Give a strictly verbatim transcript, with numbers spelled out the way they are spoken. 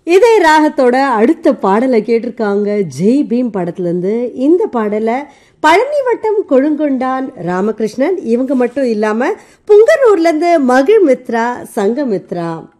இதே ராகத்தோட அடுத்த பாடலை கேட்டிருக்காங்க ஜெய் பீம் படத்துல இருந்து. இந்த பாடலை பழனி வட்டம் கொழுங்கொண்டான் ராமகிருஷ்ணன் இவங்க மட்டும் இல்லாம புங்கனூர்ல இருந்து மகிழ் மித்ரா, சங்கமித்ரா